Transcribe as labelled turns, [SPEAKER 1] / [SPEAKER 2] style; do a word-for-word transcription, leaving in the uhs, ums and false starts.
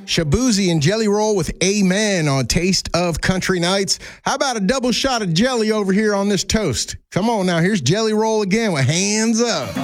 [SPEAKER 1] Shabuzi and Jelly Roll with Amen on Taste of Country Nights. How about a double shot of jelly over here on this toast? Come on now, here's Jelly Roll again with Hands Up.